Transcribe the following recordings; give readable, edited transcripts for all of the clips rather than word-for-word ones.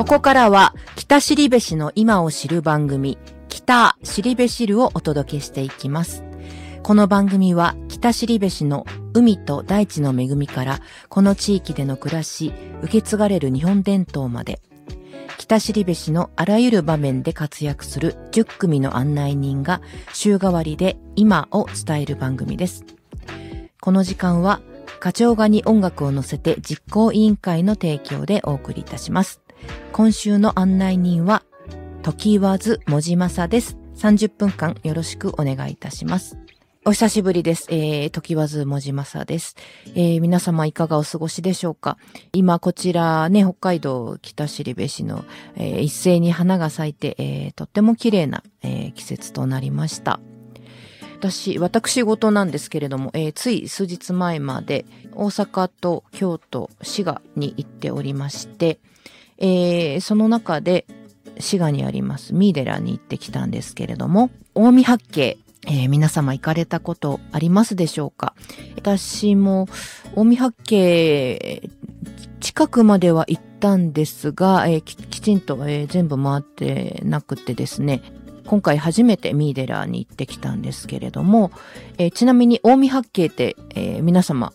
ここからは北後志の今を知る番組、北後志るをお届けしていきます。この番組は北後志の海と大地の恵みからこの地域での暮らし、受け継がれる日本伝統まで、北後志のあらゆる場面で活躍する10組の案内人が週替わりで今を伝える番組です。この時間は花鳥画に音楽を乗せて実行委員会の提供でお送りいたします。今週の案内人は時わずもじまさです。30分間よろしくお願いいたします。お久しぶりです。時わずもじまさです。皆様いかがお過ごしでしょうか。今こちらね、北海道北後志の、一斉に花が咲いて、とっても綺麗な、季節となりました。私事なんですけれども、つい数日前まで大阪と京都、滋賀に行っておりまして、その中で滋賀にあります三井寺に行ってきたんですけれども、近江八景、皆様行かれたことありますでしょうか。私も近江八景近くまでは行ったんですが、きちんと、全部回ってなくてですね、今回初めて三井寺に行ってきたんですけれども、ちなみに近江八景って、皆様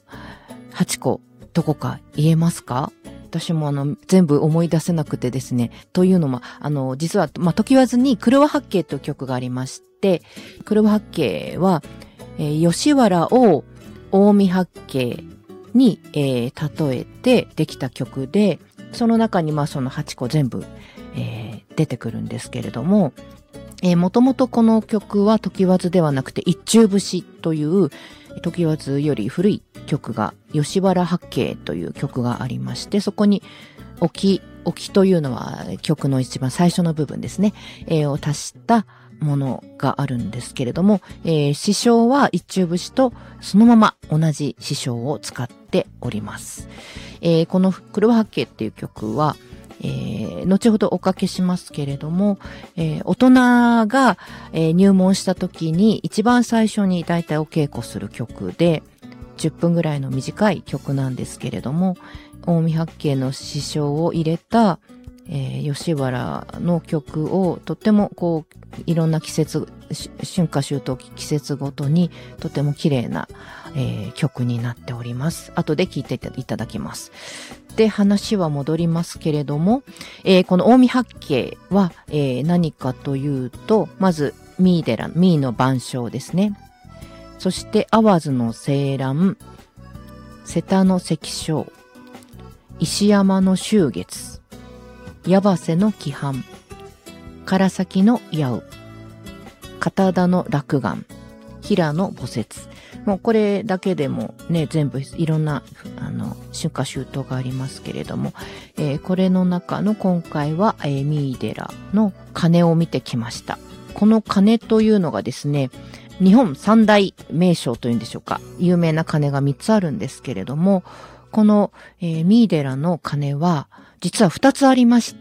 8個どこか言えますか？私も全部思い出せなくてですね。というのも、実は、時わずに黒羽八景という曲がありまして、黒羽八景は、吉原を近江八景に、例えてできた曲で、その中にその8個全部、出てくるんですけれども、もともとこの曲は時わずではなくて一中節という時わずより古い曲が吉原八景という曲がありまして、そこに置きというのは曲の一番最初の部分ですね、を足したものがあるんですけれども、詩唱は一中節とそのまま同じ詩唱を使っております。この黒羽八景っていう曲は後ほどおかけしますけれども、大人が、入門した時に一番最初にだいたいお稽古する曲で10分ぐらいの短い曲なんですけれども、近江八景の詩唱を入れた、吉原の曲をとってもいろんな季節、春夏秋冬季節ごとにとても綺麗な、曲になっております。後で聴いていただきます。で、話は戻りますけれども、この近江八景は、何かというと、まず三井の晩鐘ですね。そして淡津の青蘭、瀬田の石鐘、石山の秋月、矢橋の規範、唐崎の八尾、片田の落雁、平の墓節。もうこれだけでもね、全部いろんな春夏秋冬がありますけれども、これの中の今回は、三井寺の鐘を見てきました。この鐘というのがですね、日本三大名鐘というんでしょうか、有名な鐘が3つあるんですけれども、この、三井寺の鐘は実は2つありまして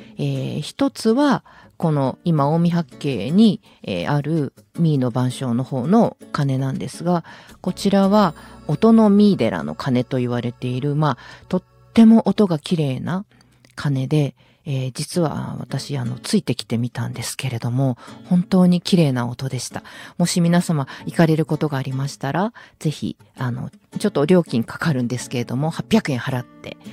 、1つはこの今近江八景に、ある三井の晩鐘の方の鐘なんですが、こちらは音の三井寺の鐘と言われている、とっても音が綺麗な鐘で、実は私ついてきてみたんですけれども、本当に綺麗な音でした。もし皆様行かれることがありましたら、ぜひちょっと料金かかるんですけれども、800円払って